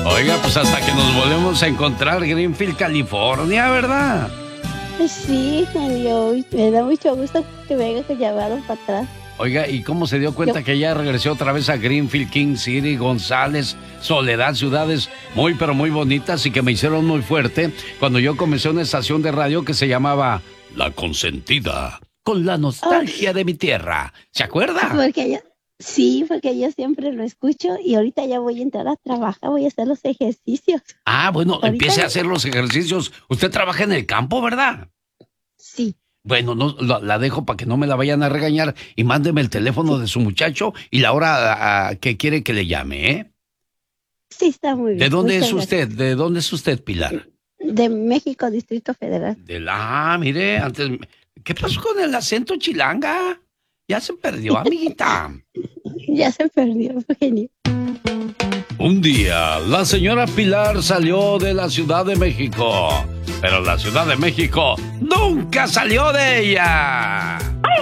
Oiga, pues hasta que nos volvemos a encontrar, Greenfield, California, ¿verdad? Sí, genio, me da mucho gusto que me hayas llamado para atrás. Oiga, ¿y cómo se dio cuenta que ya regresó otra vez a Greenfield, King City, González, Soledad, ciudades muy pero muy bonitas y que me hicieron muy fuerte cuando yo comencé una estación de radio que se llamaba La Consentida, con la nostalgia de mi tierra? ¿Se acuerda? Porque yo siempre lo escucho y ahorita ya voy a entrar a trabajar, voy a hacer los ejercicios. Ah, bueno, Ahorita empiece a hacer los ejercicios. Usted trabaja en el campo, ¿verdad? Sí. Bueno, no, la dejo para que no me la vayan a regañar y mándeme el teléfono de su muchacho y la hora que quiere que le llame, ¿eh? Sí, está muy bien. ¿De dónde es Muchas usted? gracias. ¿De dónde es usted, Pilar? De México, Distrito Federal. Mire, antes... ¿Qué pasó con el acento chilanga? Ya se perdió, amiguita. Ya se perdió, genio. Un día, la señora Pilar salió de la Ciudad de México, pero la Ciudad de México nunca salió de ella.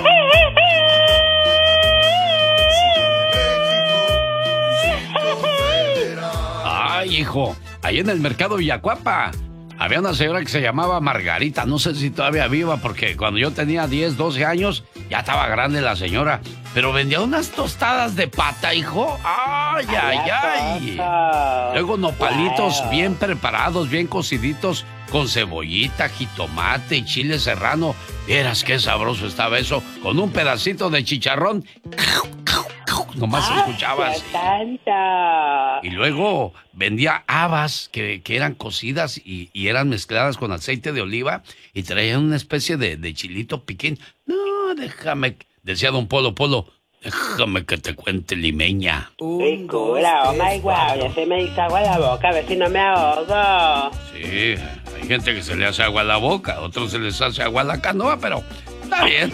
Ay, hijo, ahí en el mercado Villacuapa había una señora que se llamaba Margarita, no sé si todavía viva, porque cuando yo tenía 10, 12 años, ya estaba grande la señora, pero vendía unas tostadas de pata, hijo. ¡Ay, ay, ay! Luego nopalitos bien preparados, bien cociditos, con cebollita, jitomate y chile serrano. Vieras qué sabroso estaba eso, con un pedacito de chicharrón. Nomás se escuchaba así. Y luego vendía habas que eran cocidas y eran mezcladas con aceite de oliva y traían una especie de chilito piquín. No, déjame, decía don Polo, déjame que te cuente, limeña. Ricura, oh my wow, ya se me hizo agua la boca, a ver si no me ahogo. Sí, hay gente que se le hace agua a la boca, a otros se les hace agua a la canoa, pero está bien.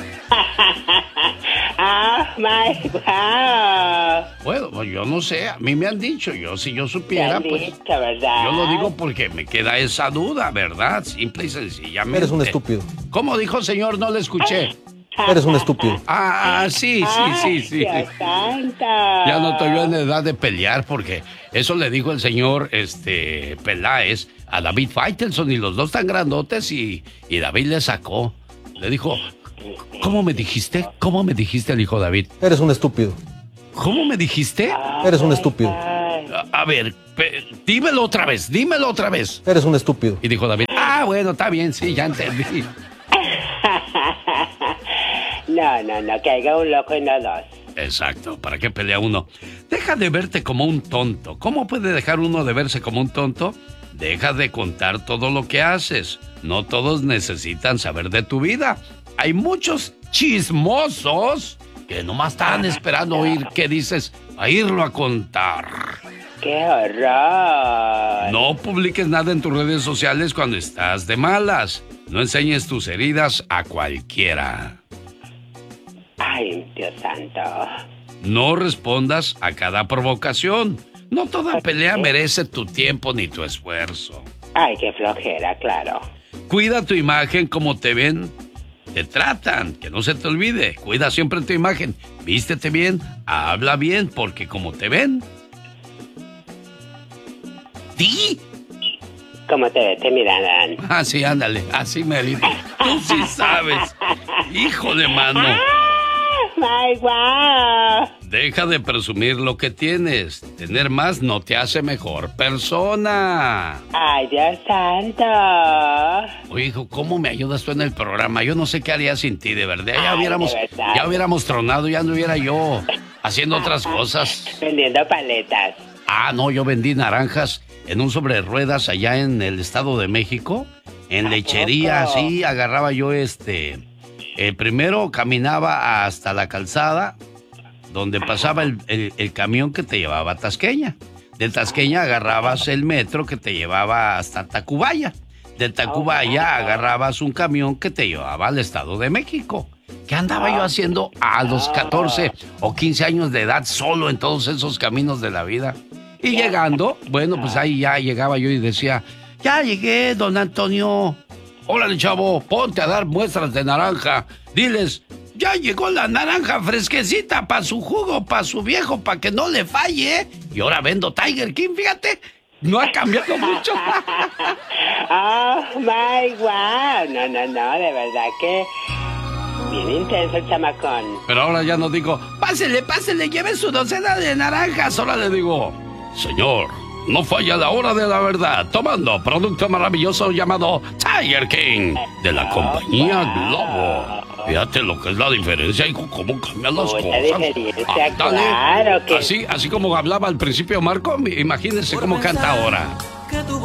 Oh my wow. Bueno, yo no sé, a mí me han dicho, si yo supiera, pues dicho, ¿verdad? yo lo digo porque me queda esa duda, ¿verdad? Simple y sencillamente. Eres un estúpido. ¿Cómo dijo, señor? No le escuché. Eres un estúpido. Sí. Dios santo. Ya no estoy yo en edad de pelear porque eso le dijo el señor Peláez a David Faitelson y los dos tan grandotes y David le sacó. Le dijo, ¿cómo me dijiste? ¿Cómo me dijiste? Le dijo David. Eres un estúpido. ¿Cómo me dijiste? Eres un estúpido. A ver, dímelo otra vez. Eres un estúpido. Y dijo David, bueno, está bien, sí, ya entendí. No, que haya un loco y no dos. Exacto, ¿para qué pelea uno? Deja de verte como un tonto. ¿Cómo puede dejar uno de verse como un tonto? Deja de contar todo lo que haces. No todos necesitan saber de tu vida. Hay muchos chismosos que nomás están esperando oír qué dices a irlo a contar. ¡Qué horror! No publiques nada en tus redes sociales cuando estás de malas. No enseñes tus heridas a cualquiera. Ay, Dios santo. No respondas a cada provocación. No toda pelea merece tu tiempo ni tu esfuerzo. Ay, qué flojera, claro. Cuida tu imagen como te ven, te tratan, que no se te olvide. Cuida siempre tu imagen. Vístete bien, habla bien, porque como te ven... ¿Sí? ¿Cómo te mirarán? Sí, ándale, así merito. Tú sí sabes. Híjole, mano. ¡Ay, guau! Deja de presumir lo que tienes. Tener más no te hace mejor persona. ¡Ay, Dios santo! Oye, hijo, ¿cómo me ayudas tú en el programa? Yo no sé qué haría sin ti, de verdad. Ay, Ya hubiéramos tronado, ya anduviera yo haciendo otras cosas. Vendiendo paletas. No, yo vendí naranjas en un sobre ruedas allá en el Estado de México. En lechería, sí, agarraba yo primero caminaba hasta la calzada donde pasaba el camión que te llevaba a Tasqueña. De Tasqueña agarrabas el metro que te llevaba hasta Tacubaya. De Tacubaya agarrabas un camión que te llevaba al Estado de México. ¿Qué andaba yo haciendo a los 14 o 15 años de edad solo en todos esos caminos de la vida? Y llegando, bueno, pues ahí ya llegaba yo y decía, ya llegué, don Antonio. Órale, chavo, ponte a dar muestras de naranja. Diles, ya llegó la naranja fresquecita para su jugo, para su viejo, para que no le falle. Y ahora vendo Tiger King, fíjate. No ha cambiado mucho. Oh, my wow. No, de verdad que bien intenso el chamacón. Pero ahora ya no digo, pásele, lleve su docena de naranjas. Ahora le digo, señor, no falla la hora de la verdad, tomando producto maravilloso llamado Tiger King de la compañía Globo. Fíjate lo que es la diferencia, hijo, cómo cambian las cosas. Diferencia, claro que... Así como hablaba al principio Marco, imagínense cómo canta ahora.